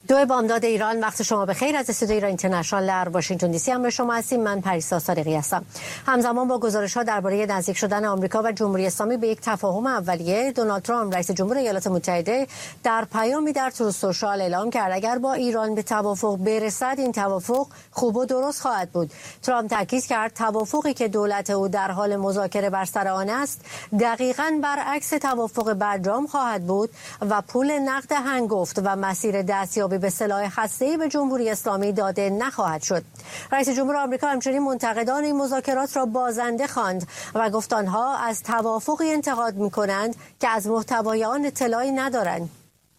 دو بامداد ایران، وقت شما بخیر. از استودیو ایران اینترنشنال در واشنگتن دی سی هم به شما هستیم. من پریسا صادقی هستم. همزمان با گزارش‌ها درباره نزدیک شدن آمریکا و جمهوری اسلامی به یک تفاهم اولیه، دونالد ترامپ رئیس جمهور ایالات متحده در پیامی در تروث سوشال اعلام کرد اگر با ایران به توافق برسد این توافق خوب و درست خواهد بود. ترامپ تاکید کرد توافقی که دولت او در حال مذاکره بر سر آن است دقیقاً برعکس توافق برجام خواهد بود و پول نقد هنگفت و مسیر دستیابی به سلاح هسته‌ای به جمهوری اسلامی داده نخواهد شد. رئیس جمهور آمریکا همچنین منتقدان این مذاکرات را بازنده خواند و گفت آنها از توافقی انتقاد می‌کنند که از محتوای آن اطلاعی ندارند.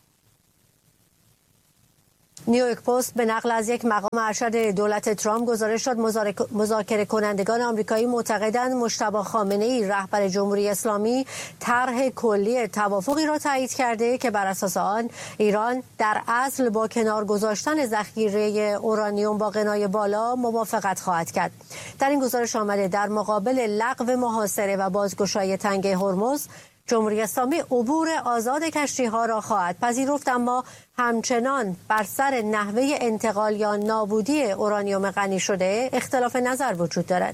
نیویورک پست به نقل از یک مقام ارشد دولت ترامپ گزارش داد مذاکره کنندگان آمریکایی معتقدند مجتبی خامنه‌ای رهبر جمهوری اسلامی طرح کلی توافقی را تایید کرده که بر اساس آن ایران در اصل با کنار گذاشتن ذخیره اورانیوم با غنای بالا موافقت خواهد کرد. در این گزارش آمده در مقابل لغو محاصره و بازگشایی تنگه هرمز جمهوری اسلامی عبور آزاد کشتی‌ها را خواهد پذیرفت، اما همچنان بر سر نحوه انتقال یا نابودی اورانیوم غنی شده اختلاف نظر وجود دارد.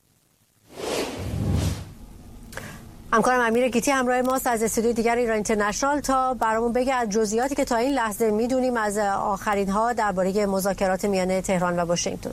همکارم امیر گیتی همراه ماست از استودیوی دیگر ایران اینترنشنال تا برامون بگه از جزئیاتی که تا این لحظه میدونیم از آخرین ها درباره مذاکرات میان تهران و واشنگتن.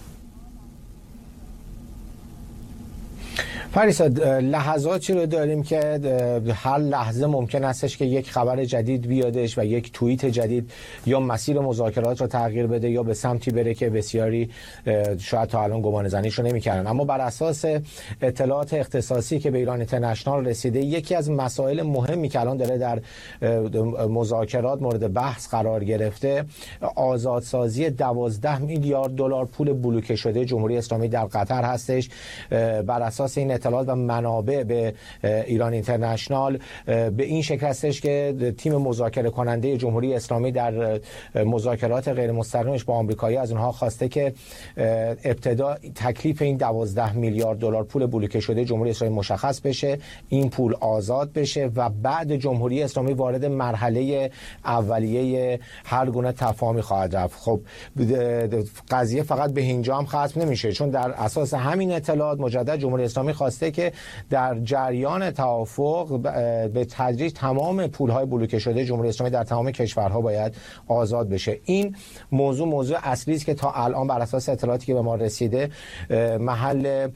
پریسا، لحظاتی رو داریم که هر لحظه ممکن استش که یک خبر جدید بیادش و یک توییت جدید یا مسیر مذاکرات رو تغییر بده یا به سمتی بره که بسیاری شاید تا الان گمان زنیشو نمی‌کردن. اما بر اساس اطلاعات اختصاصی که به ایران اینترنشنال رسیده، یکی از مسائل مهمی که الان داره در مذاکرات مورد بحث قرار گرفته آزادسازی 12 میلیارد دلار پول بلوکه شده جمهوری اسلامی در قطر هستش. بر اساس این اطلاعات و منابع به ایران اینترنشنال به این شکل هستش که تیم مذاکره کننده جمهوری اسلامی در مذاکرات غیر مستقیمش با آمریکایی از اونها خواسته که ابتدا تکلیف این 12 میلیارد دلار پول بلوکه شده جمهوری اسلامی مشخص بشه، این پول آزاد بشه و بعد جمهوری اسلامی وارد مرحله اولیه هر گونه تفاهمی خواهد رفت. خب قضیه فقط به اینجا هم ختم نمیشه، چون در اساس همین اطلاعات مجدد جمهوری اسلامی خواسته که در جریان توافق به تدریج تمام پول‌های بلوکه شده جمهوری اسلامی در تمام کشورها باید آزاد بشه. این موضوع اصلی است که تا الان بر اساس اطلاعاتی که به ما رسیده محل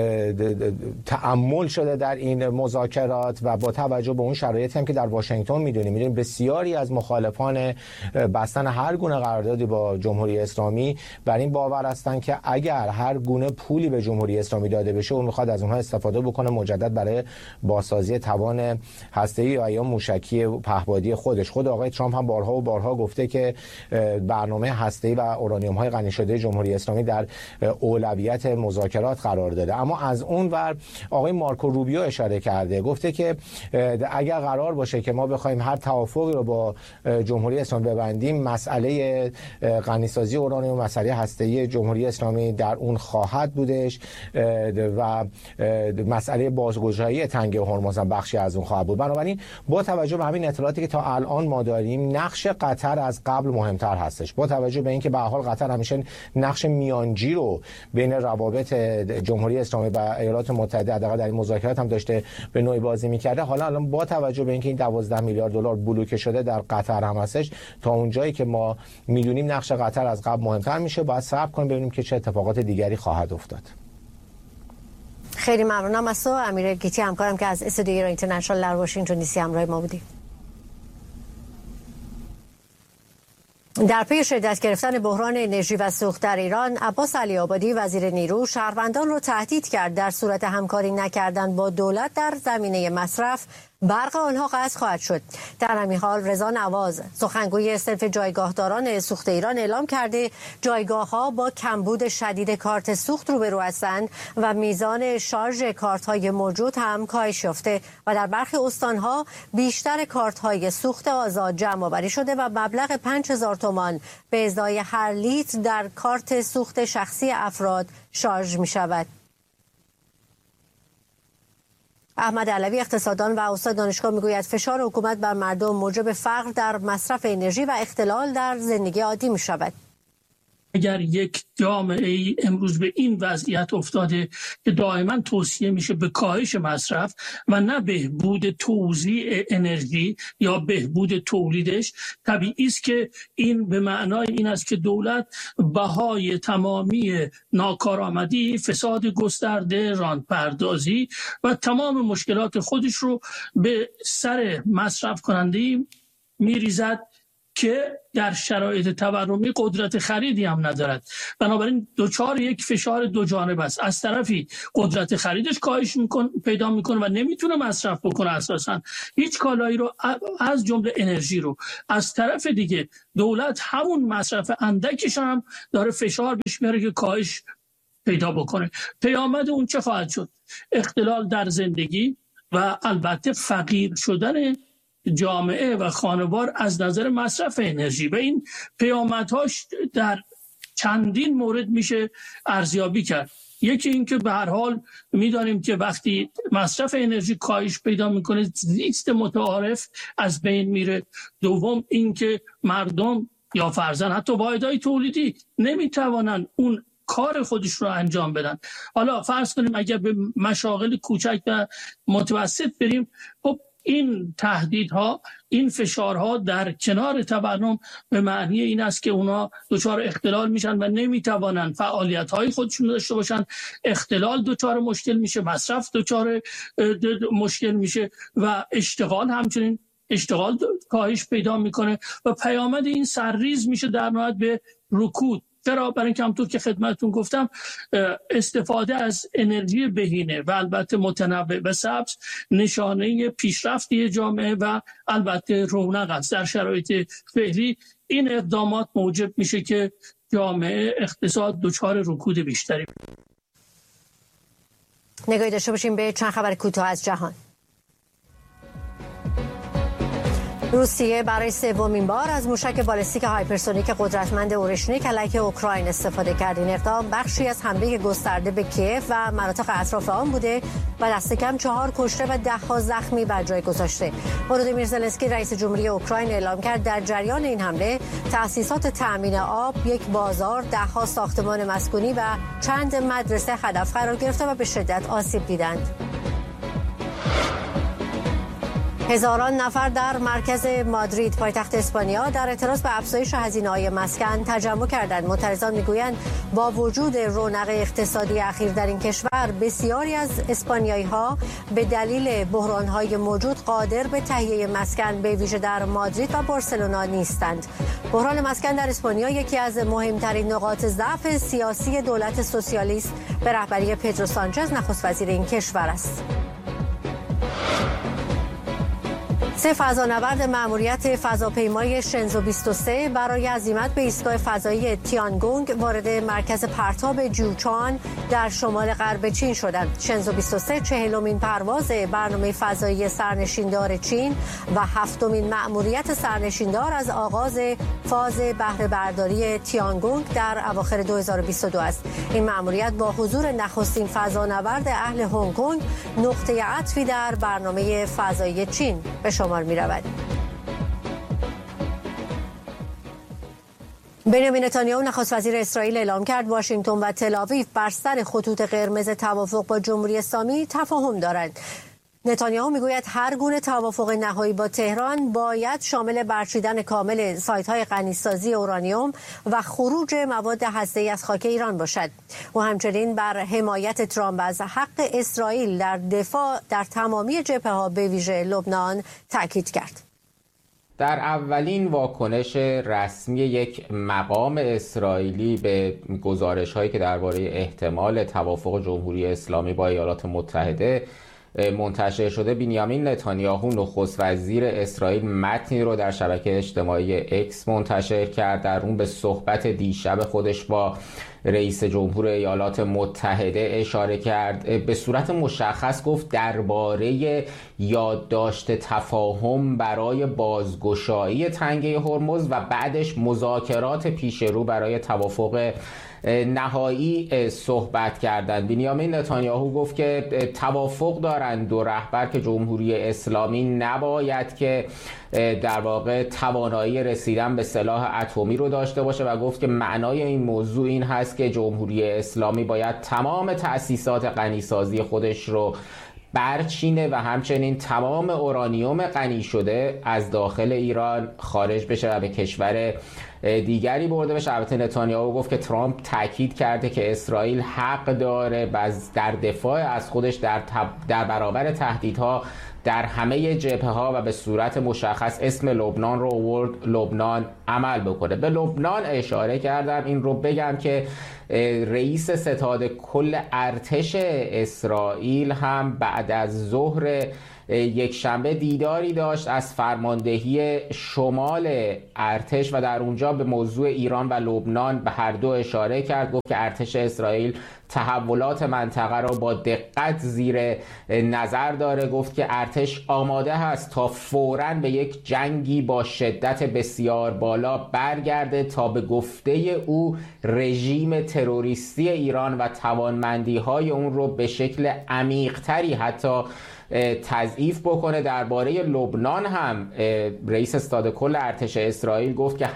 تأمل شده در این مذاکرات و با توجه به اون شرایطی هم که در واشنگتن میدونیم بسیاری از مخالفان بستن هر گونه قراردادی با جمهوری اسلامی بر این باور هستند که اگر هر گونه پولی به جمهوری اسلامی داده بشه اون میخواد از اونها استفاده بکنه مجدد برای بازسازی توان هسته‌ای و یا موشکی پهپادی خودش. خود آقای ترامپ هم بارها و بارها گفته که برنامه هسته‌ای و اورانیوم های غنی شده جمهوری اسلامی در اولویت مذاکرات قرار داده. اما از اون ور آقای مارکو روبیو اشاره کرده، گفته که اگر قرار باشه که ما بخوایم هر توافقی رو با جمهوری اسلامی ببندیم، مسئله غنیسازی اورانیوم و مسئله هسته‌ای جمهوری اسلامی در اون خواهد بودش و مسئله بازگشایی تنگه هرمز هم بخشی از اون خواهد بود. بنابراین با توجه به همین اطلاعاتی که تا الان ما داریم، نقش قطر از قبل مهمتر هستش. با توجه به اینکه به هر حال قطر همیشه نقش میانجی رو بین روابط جمهوری اسلامی و ایالات متحده حداقل در این مذاکرات هم داشته به نوعی بازی می‌کرده، حالا الان با توجه به اینکه این 12 میلیارد دلار بلوکه شده در قطر هم هستش، تا اونجایی که ما می‌دونیم نقش قطر از قبل مهمتر میشه. باید صبر کنیم ببینیم که چه اتفاقات دیگری خواهد افتاد. خیلی ممنونم از تو امیر گیتی، همکارم که از استودیو ایران اینترنشنال در واشنگتن دی سی همراه ما بودی. در پی شدت گرفتن بحران انرژی و سوخت در ایران، عباس علی‌آبادی وزیر نیرو شهروندان را تهدید کرد در صورت همکاری نکردن با دولت در زمینه مصرف برق آنها قطع خواهد شد. در همین حال رضا نواز سخنگوی صنف جایگاهداران سوخت ایران اعلام کرده جایگاه‌ها با کمبود شدید کارت سوخت روبرو هستند و میزان شارژ کارت‌های موجود هم کاهش یافته و در برخی استان‌ها بیشتر کارت‌های سوخت آزاد جمع‌آوری شده و مبلغ 5000 تومان به ازای هر لیتر در کارت سوخت شخصی افراد شارژ می‌شود. احمد علوی اقتصاددان و استاد دانشگاه میگوید فشار حکومت بر مردم موجب فقر در مصرف انرژی و اختلال در زندگی عادی می‌شود. اگر یک جامعه امروز به این وضعیت افتاده که دائما توصیه میشه به کاهش مصرف و نه بهبود توزیع انرژی یا بهبود تولیدش، طبیعی است که این به معنای این است که دولت بهای تمامی ناکارآمدی، فساد گسترده، راندپردازی و تمام مشکلات خودش رو به سر مصرف کننده میریزد که در شرایط تورمی قدرت خریدی هم ندارد. بنابراین دوچار یک فشار دو جانب است. از طرفی قدرت خریدش کاهش پیدا میکنه و نمیتونه مصرف بکنه اساسا هیچ کالایی رو، از جمله انرژی رو. از طرف دیگه دولت همون مصرف اندکش هم داره فشار بهش میاره که کاهش پیدا بکنه. پیامد اون چه خواهد شد؟ اختلال در زندگی و البته فقیر شدن جامعه و خانوار از نظر مصرف انرژی. و این پیامدهاش در چندین مورد میشه ارزیابی کرد. یکی این که به هر حال میدانیم که وقتی مصرف انرژی کاهش پیدا میکنه زیست متعارف از بین میره. دوم این که مردم یا فرضاً حتی واحدهای تولیدی نمیتوانن اون کار خودش رو انجام بدن. حالا فرض کنیم اگر به مشاغل کوچک و متوسط بریم، خب این تهدیدها، این فشارها در کنار تورم به معنی این است که اونا دچار اختلال میشن و نمیتوانن فعالیت‌های خودشون داشته باشن. اختلال دچار مشکل میشه، مصرف دچار مشکل میشه و اشتغال همچنین، اشتغال کاهش پیدا میکنه و پیامد این سرریز میشه در نهایت به رکود. چرا؟ برای اینکه همونطور که خدمتتون گفتم استفاده از انرژی بهینه و البته متنوع و سبز نشانه پیشرفتی جامعه و البته رونق است. در شرایط فعلی این اقدامات موجب میشه که جامعه اقتصاد دچار رکود بیشتری. نگاهی داشته باشیم به چند خبر کوتاه از جهان. روسیه برای سومین بار از موشک بالستیک هایپرسونیک قدرتمند اورشنیک علیه اوکراین استفاده کرد. این اقدام بخشی از حمله گسترده به کیف و مناطق اطراف آن بوده و دست کم 4 کشته و 10 زخمی بر جای گذاشته. ولودیمیر زلنسکی رئیس جمهوری اوکراین اعلام کرد در جریان این حمله تأسیسات تأمین آب، یک بازار، 10 ساختمان مسکونی و چند مدرسه هدف قرار گرفته و به شدت آسیب دیدند. هزاران نفر در مرکز مادرید پایتخت اسپانیا در اعتراض به افزایش هزینه‌های مسکن تجمع کردند. معترضان میگویند با وجود رونق اقتصادی اخیر در این کشور، بسیاری از اسپانیایی‌ها به دلیل بحران‌های موجود قادر به تهیه مسکن به ویژه در مادرید و بارسلونا نیستند. بحران مسکن در اسپانیا یکی از مهمترین نقاط ضعف سیاسی دولت سوسیالیست به رهبری پدرو سانچز نخست وزیر این کشور است. 3 فضانورد مأموریت فضاپیمای شنزو 23 برای عزیمت به ایستگاه فضایی تیانگونگ وارد مرکز پرتاب جوچان در شمال غرب چین شدند. شنزو 23 40مین پرواز برنامه فضایی سرنشیندار چین و 7مین مأموریت سرنشیندار از آغاز فاز بهره برداری تیانگونگ در اواخر 2022 است. این مأموریت با حضور نخستین فضانورد اهل هنگ کنگ نقطه عطفی در برنامه فضایی چین به شمار می رود. بنیامین نتانیاهو نخست وزیر اسرائیل اعلام کرد واشنگتن و تل‌آویو بر سر خطوط قرمز توافق با جمهوری اسلامی تفاهم دارند. نتانیاهو میگوید هر گونه توافق نهایی با تهران باید شامل برچیدن کامل سایت‌های غنیسازی اورانیوم و خروج مواد هسته‌ای از خاک ایران باشد. او همچنین بر حمایت ترامپ از حق اسرائیل در دفاع در تمامی جبهه‌ها به ویژه لبنان تاکید کرد. در اولین واکنش رسمی یک مقام اسرائیلی به گزارش‌هایی که درباره احتمال توافق جمهوری اسلامی با ایالات متحده منتشر شده، بنیامین نتانیاهو نخست وزیر اسرائیل متنی رو در شبکه اجتماعی اکس منتشر کرد. در اون به صحبت دیشب خودش با رئیس جمهور ایالات متحده اشاره کرد. به صورت مشخص گفت درباره یادداشت تفاهم برای بازگشایی تنگه هرمز و بعدش مذاکرات پیش رو برای توافق نهایی صحبت کردند. بنیامین نتانیاهو گفت که توافق دارند دو رهبر که جمهوری اسلامی نباید که در واقع توانایی رسیدن به سلاح اتمی رو داشته باشه و گفت که معنای این موضوع این هست که جمهوری اسلامی باید تمام تأسیسات غنیسازی خودش رو برچینه و همچنین تمام اورانیوم غنی شده از داخل ایران خارج بشه و به کشور دیگری برده بشه. البته نتانیاهو گفت که ترامپ تاکید کرده که اسرائیل حق داره و در دفاع از خودش در برابر تهدیدها در همه جبهه‌ها و به صورت مشخص اسم لبنان رو آورد، لبنان عمل بکنه. به لبنان اشاره کردم. این رو بگم که رئیس ستاد کل ارتش اسرائیل هم بعد از ظهر یک شنبه دیداری داشت از فرماندهی شمال ارتش و در اونجا به موضوع ایران و لبنان به هر دو اشاره کرد. گفت که ارتش اسرائیل تحولات منطقه را با دقت زیر نظر داره. گفت که ارتش آماده هست تا فوراً به یک جنگی با شدت بسیار بالا برگرده تا به گفته او رژیم تروریستی ایران و توانمندی‌های اون رو به شکل عمیق‌تری حتی تضعیف بکنه. درباره لبنان هم رئیس ستاد کل ارتش اسرائیل گفت که